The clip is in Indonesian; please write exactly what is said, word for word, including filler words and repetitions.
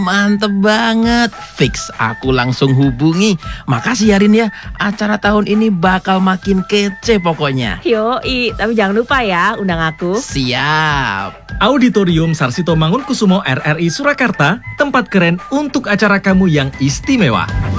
Mantep banget, fix aku langsung hubungi. Makasih ya Rin ya, acara tahun ini bakal makin kece pokoknya. Yoi, tapi jangan lupa ya undang aku. Siap. Auditorium Sarsito Mangunkusumo R R I Surakarta, tempat keren untuk acara kamu yang istimewa.